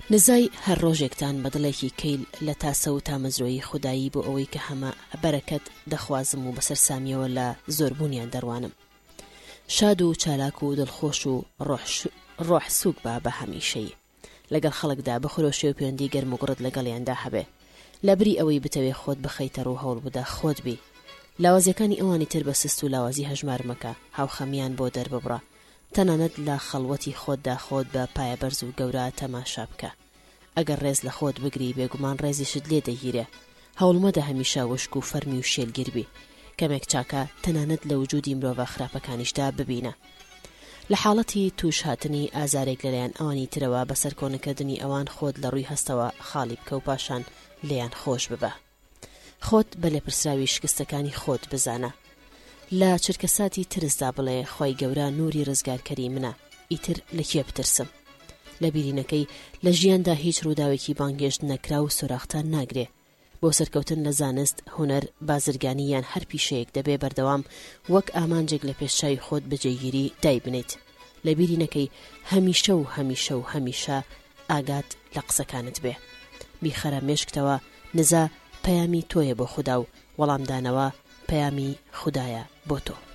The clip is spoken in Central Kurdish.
نزای هەر ڕۆژێکتان بە دڵێکی کەیل لە تاسە و تامەزرۆیی خودایی بۆ ئەوەی کە هەمە بەرەکەت دەخوازم و بەسەر سامیەوە لە زۆربوونیان دەڕوانم. شاد و چالاک و دڵخۆش و ڕۆح سووک بە هەمیشەی لەگەڵ خەڵکدا بخۆرۆشێ و پەیوەندی گەرم و گوڕت لەگەڵیاندا هەبێ. لەبری ئەوەی بتەوێ خۆت بخەیتە ڕوو هەوڵ بدە خۆت بی. لاوازیەکانی ئەوانی تر بە سست و لاوازی هەژمار مەکە، هاوخەمیان بۆ دەرببڕە، تەنانەت لە خەڵوەتی خۆتدا خۆت بە پایە بەرز و گەورە تەماشا بکە. ئەگەر ڕێز لە خۆت بگری بێگومان ڕێزیشت لێ دەگیرێ. هەوڵمەدە هەمیشە وشک و فەرمی و شێلگیر بی. کەمێک چاکە تەنانەت لە وجودی مرۆڤە خراپەکانیشدا ببینە. لە حاڵەتی توش هاتنی ئازارێک لەلایەن ئەوانی ترەوە بەسەر کۆنەکردنی ئەوان خۆت لە ڕووی هەستەوە خاڵی بکە و پاشان لێیان خۆش ببە. خۆت بە لێپرسراوی شکستەکانی خۆت بزانە. لە چرکەساتی ترسدا بڵێ خۆی گەورە نوری ڕزگارکەری منە، ئیتر لە کێ بترسم؟ لە بیرینەکەی لە ژیاندا هیچ ڕووداوێکی بانگێشت نەکرا و سوراختان ناگرێ. بۆ سەرکەوتن لە زانست، هونەر، بازرگانی یان هەر پیشەیەک دەبێ بەردەوام وەک ئامانجێک لە پێشچاوی خۆت بەجێگیری دای بنیت. لە بیرینەکەی هەمیشە و هەمیشە و هەمیشە ئاگات لە قسەکانت بێ. بیخەرە مێشکتەوە، نزا پەیامی تۆیە بۆ خودا و وەڵامدانەوە پەیامی خودایە بۆ تۆ.